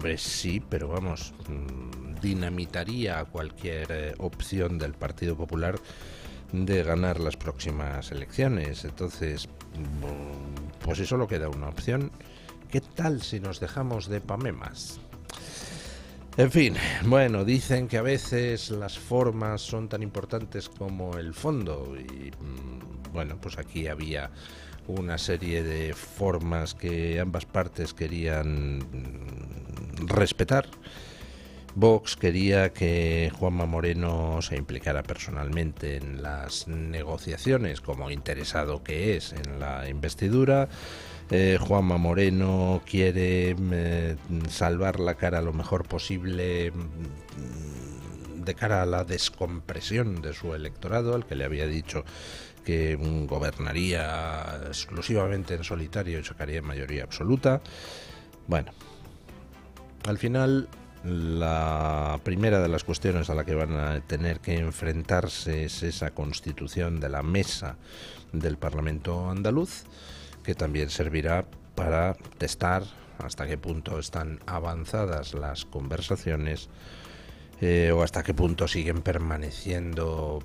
hombre, sí, pero vamos, dinamitaría cualquier opción del Partido Popular de ganar las próximas elecciones. Entonces, pues si solo queda una opción, ¿qué tal si nos dejamos de pamemas? En fin, bueno, dicen que a veces las formas son tan importantes como el fondo y bueno, pues aquí había una serie de formas que ambas partes querían respetar. Vox quería que Juanma Moreno se implicara personalmente en las negociaciones, como interesado que es en la investidura. Juanma Moreno quiere salvar la cara lo mejor posible de cara a la descompresión de su electorado, al que le había dicho que gobernaría exclusivamente en solitario y sacaría mayoría absoluta. Bueno, al final la primera de las cuestiones a la que van a tener que enfrentarse es esa constitución de la mesa del Parlamento andaluz, que también servirá para testar hasta qué punto están avanzadas las conversaciones o hasta qué punto siguen permaneciendo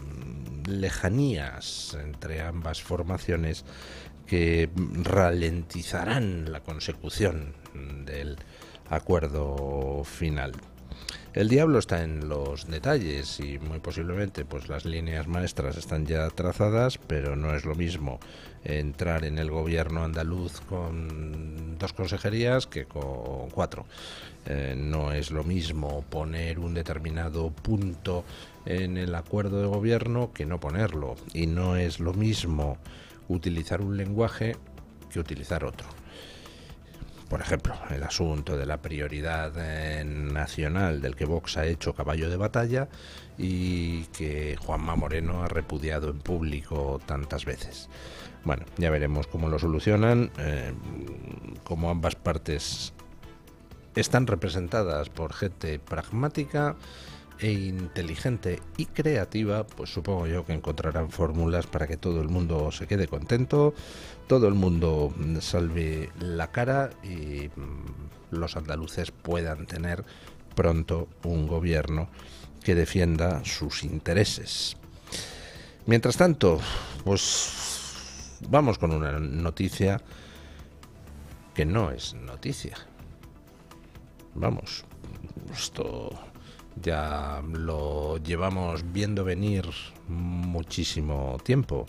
lejanías entre ambas formaciones que ralentizarán la consecución del acuerdo final. El diablo está en los detalles y muy posiblemente pues las líneas maestras están ya trazadas, pero no es lo mismo entrar en el gobierno andaluz con 2 consejerías que con 4. No es lo mismo poner un determinado punto en el acuerdo de gobierno que no ponerlo, y no es lo mismo utilizar un lenguaje que utilizar otro. Por ejemplo, el asunto de la prioridad nacional del que Vox ha hecho caballo de batalla y que Juanma Moreno ha repudiado en público tantas veces. Bueno, ya veremos cómo lo solucionan. Como ambas partes están representadas por gente pragmática e inteligente y creativa, pues supongo yo que encontrarán fórmulas para que todo el mundo se quede contento, todo el mundo salve la cara y los andaluces puedan tener pronto un gobierno que defienda sus intereses. Mientras tanto, pues vamos con una noticia que no es noticia. Vamos, esto ya lo llevamos viendo venir muchísimo tiempo.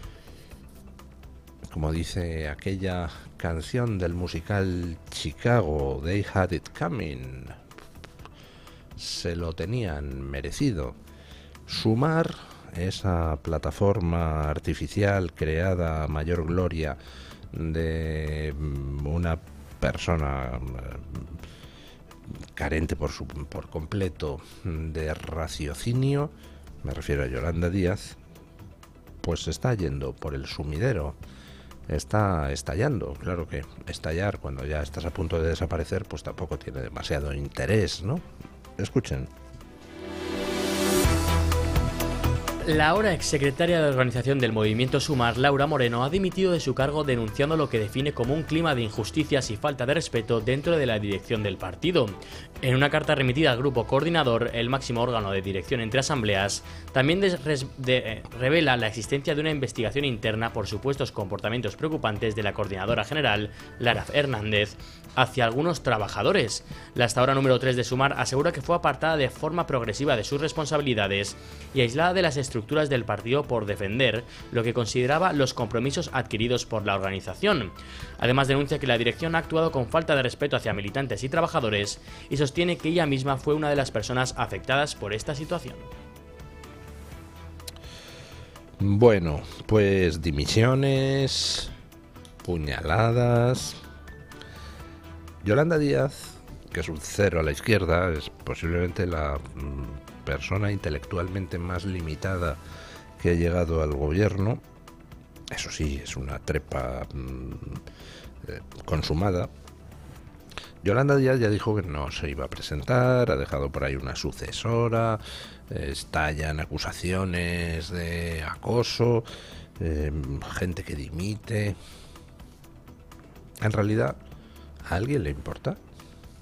Como dice aquella canción del musical Chicago, They Had It Coming, se lo tenían merecido. Sumar, esa plataforma artificial creada a mayor gloria de una persona carente por completo de raciocinio, me refiero a Yolanda Díaz, pues se está yendo por el sumidero, está estallando. Claro que estallar cuando ya estás a punto de desaparecer pues tampoco tiene demasiado interés, ¿no? Escuchen. La ahora exsecretaria de Organización del Movimiento Sumar, Laura Moreno, ha dimitido de su cargo denunciando lo que define como un clima de injusticias y falta de respeto dentro de la dirección del partido. En una carta remitida al grupo coordinador, el máximo órgano de dirección entre asambleas, también revela la existencia de una investigación interna por supuestos comportamientos preocupantes de la coordinadora general, Lara Hernández, hacia algunos trabajadores. La hasta ahora número 3 de Sumar asegura que fue apartada de forma progresiva de sus responsabilidades y aislada de las estructuras del partido por defender lo que consideraba los compromisos adquiridos por la organización. Además, denuncia que la dirección ha actuado con falta de respeto hacia militantes y trabajadores y sostiene que ella misma fue una de las personas afectadas por esta situación. Bueno, pues dimisiones, puñaladas. Yolanda Díaz, que es un cero a la izquierda, es posiblemente la persona intelectualmente más limitada que ha llegado al gobierno. Eso sí, es una trepa consumada. Yolanda Díaz ya dijo que no se iba a presentar, ha dejado por ahí una sucesora, estallan acusaciones de acoso, gente que dimite. En realidad, ¿a alguien le importa?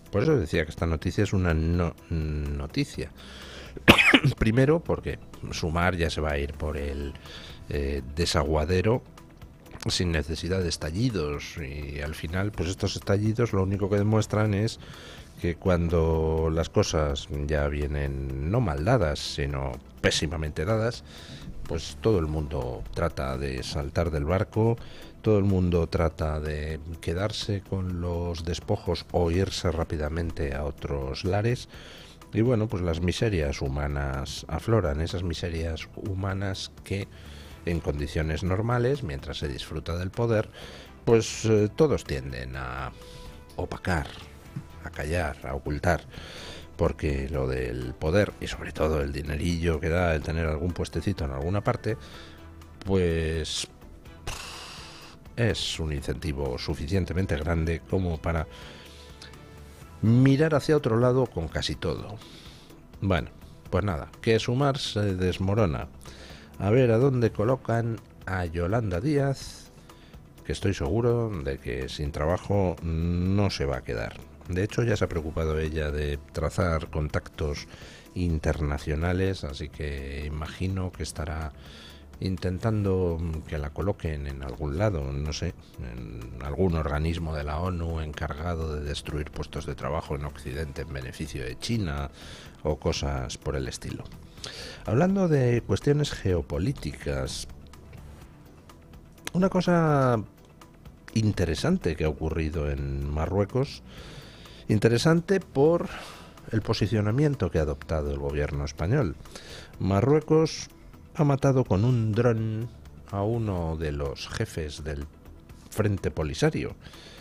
Por eso decía que esta noticia es una no noticia. Primero, porque Sumar ya se va a ir por el desaguadero sin necesidad de estallidos, y al final pues estos estallidos lo único que demuestran es que cuando las cosas ya vienen no mal dadas, sino pésimamente dadas, pues todo el mundo trata de saltar del barco, todo el mundo trata de quedarse con los despojos o irse rápidamente a otros lares. Y bueno, pues las miserias humanas afloran, esas miserias humanas que en condiciones normales, mientras se disfruta del poder, pues todos tienden a opacar, a callar, a ocultar, porque lo del poder y sobre todo el dinerillo que da el tener algún puestecito en alguna parte, pues es un incentivo suficientemente grande como para mirar hacia otro lado con casi todo. Bueno, pues nada, que Sumar se desmorona. A ver a dónde colocan a Yolanda Díaz, que estoy seguro de que sin trabajo no se va a quedar. De hecho, ya se ha preocupado ella de trazar contactos internacionales, así que imagino que estará intentando que la coloquen en algún lado, no sé, en algún organismo de la ONU encargado de destruir puestos de trabajo en Occidente en beneficio de China o cosas por el estilo. Hablando de cuestiones geopolíticas, una cosa interesante que ha ocurrido en Marruecos, interesante por el posicionamiento que ha adoptado el gobierno español. Marruecos ha matado con un dron a uno de los jefes del Frente Polisario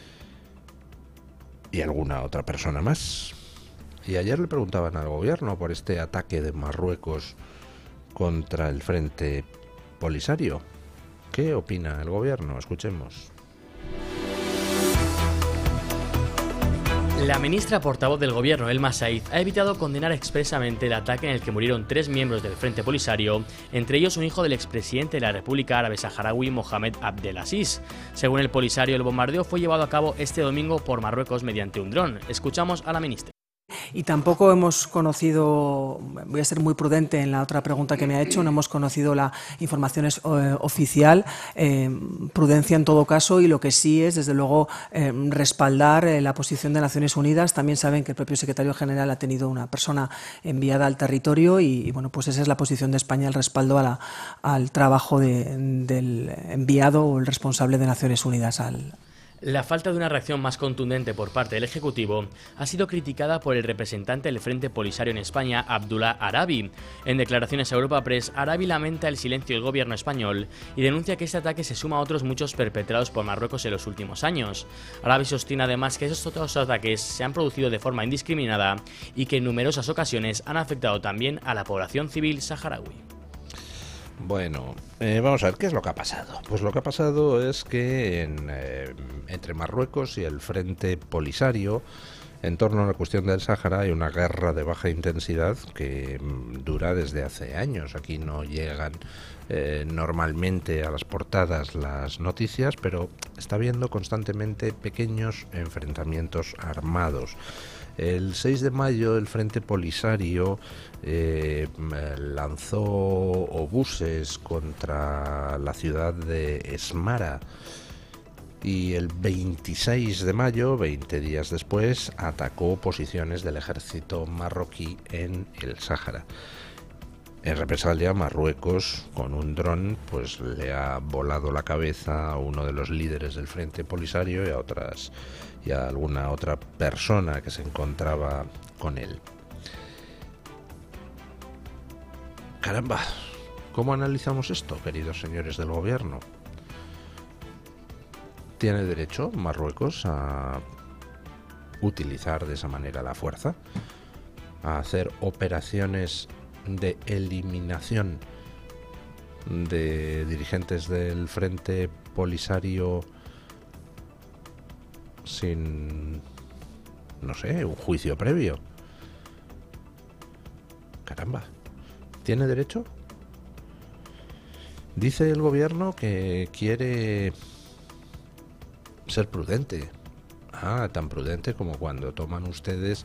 y alguna otra persona más. Y ayer le preguntaban al gobierno por este ataque de Marruecos contra el Frente Polisario. ¿Qué opina el gobierno? Escuchemos. La ministra portavoz del gobierno, Elma Said, ha evitado condenar expresamente el ataque en el que murieron 3 miembros del Frente Polisario, entre ellos un hijo del expresidente de la República Árabe Saharaui, Mohamed Abdelaziz. Según el Polisario, el bombardeo fue llevado a cabo este domingo por Marruecos mediante un dron. Escuchamos a la ministra. Y tampoco hemos conocido, voy a ser muy prudente en la otra pregunta que me ha hecho, no hemos conocido la información oficial, prudencia en todo caso, y lo que sí es, desde luego, respaldar la posición de Naciones Unidas. También saben que el propio secretario general ha tenido una persona enviada al territorio y bueno, pues esa es la posición de España, el respaldo al trabajo del enviado o el responsable de Naciones Unidas La falta de una reacción más contundente por parte del Ejecutivo ha sido criticada por el representante del Frente Polisario en España, Abdullah Arabi. En declaraciones a Europa Press, Arabi lamenta el silencio del gobierno español y denuncia que este ataque se suma a otros muchos perpetrados por Marruecos en los últimos años. Arabi sostiene además que esos otros ataques se han producido de forma indiscriminada y que en numerosas ocasiones han afectado también a la población civil saharaui. Bueno, vamos a ver, ¿qué es lo que ha pasado? Pues lo que ha pasado es que entre Marruecos y el Frente Polisario, en torno a la cuestión del Sáhara, hay una guerra de baja intensidad que dura desde hace años. Aquí no llegan normalmente a las portadas las noticias, pero está habiendo constantemente pequeños enfrentamientos armados. El 6 de mayo el Frente Polisario lanzó obuses contra la ciudad de Esmara y el 26 de mayo, 20 días después, atacó posiciones del ejército marroquí en el Sáhara. En represalia, Marruecos, con un dron, pues le ha volado la cabeza a uno de los líderes del Frente Polisario y a alguna otra persona que se encontraba con él. Caramba, ¿cómo analizamos esto, queridos señores del gobierno? ¿Tiene derecho Marruecos a utilizar de esa manera la fuerza? ¿A hacer operaciones de eliminación de dirigentes del Frente Polisario sin, no sé, un juicio previo? Caramba, ¿tiene derecho? Dice el gobierno que quiere ser prudente Tan prudente como cuando toman ustedes